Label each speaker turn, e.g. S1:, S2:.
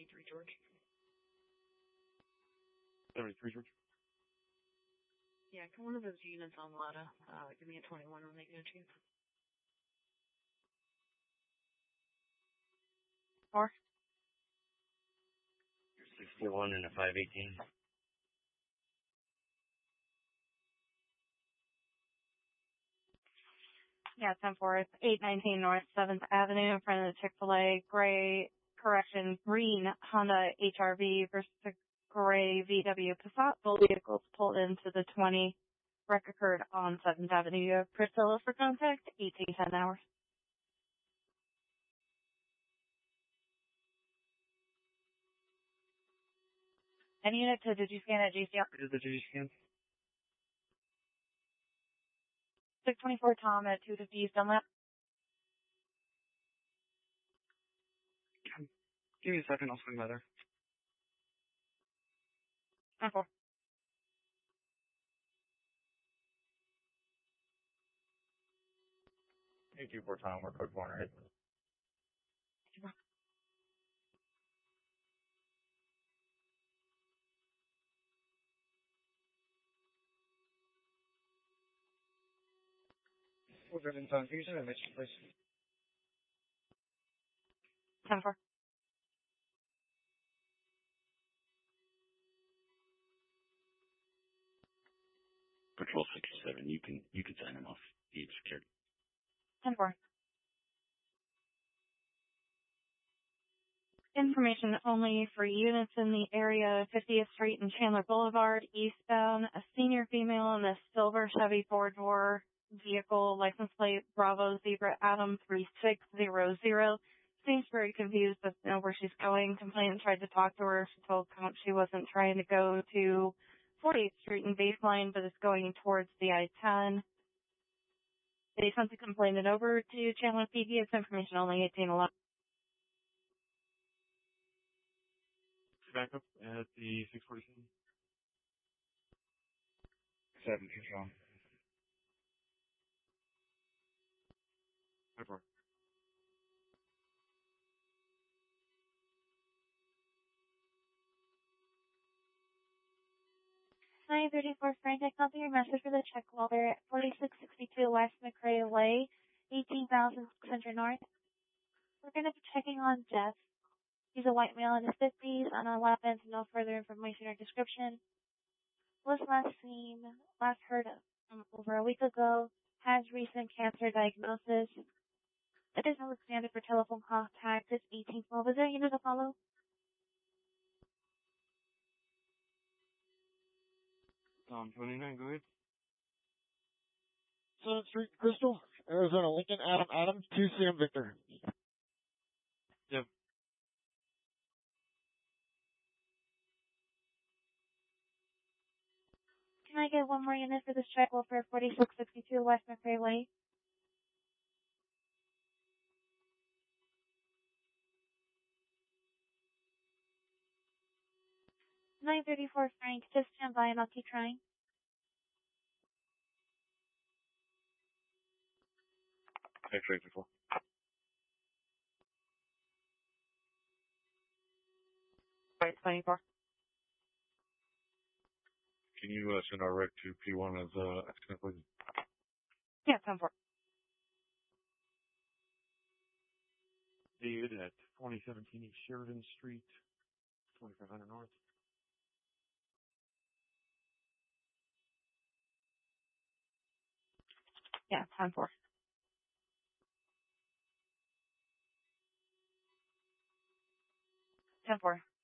S1: 73 George.
S2: 73 George.
S1: Yeah, can one of those units on Lada give me a 21 when they get a chance?
S3: 4.
S4: 61 and a 518.
S3: Yeah, 10-4. It's 819 North 7th Avenue in front of the Chick-fil-A. Green Honda HRV versus a gray VW Passat. Both vehicles pulled into the 20. Wreck occurred on 7th Avenue. You have Priscilla for contact, 1810 hours. Any unit to Digiscan at GCL?
S2: I did the Digiscan.
S3: 624 Tom at 250 East Dunlap.
S2: Give me a second, I'll swing by there.
S3: 10-4.
S4: Hey, 24 Tom, we're code 4, right?
S2: What's that in time? Can you send a message, please?
S3: 10-4.
S4: Patrol 67, you can sign him off. He's secured.
S3: 10-4. Information only for units in the area, 50th Street and Chandler Boulevard, eastbound, a senior female in a silver Chevy 4-door vehicle, license plate Bravo Zebra Adam 3600. Seems very confused, doesn't know where she's going. Complainant tried to talk to her. She told Count she wasn't trying to go to 48th Street and Baseline, but is going towards the I-10. They sent the complainant over to Chandler PD. It's information only, 1811.
S2: Back up at the 647. 17 Tom. 10-4.
S3: 934 Frank, I copy your message for the check welder at 4662 West McRae Way, 18,600 North. We're going to be checking on Jeff. He's a white male in his 50s, on a lap end, no further information or description. Was last heard of over a week ago, has recent cancer diagnosis. Additional standard for telephone contact is 1812. Is there a unit to follow?
S2: Tom 29, go ahead.
S5: 7th Street, Crystal, Arizona, Lincoln, Adam, 2CM Victor.
S2: Yep.
S3: Can I get one more unit for this check for 4662 West McRae Way? 934 Frank, just stand by and I'll keep trying.
S2: X-ray 54.
S3: Right, 24.
S2: Can you send our rec to P1 as estimate, please?
S3: Yeah, 10-4.
S2: David at 2017 East Sheridan Street, 2500 North.
S3: Yeah, 10-4. 10-4.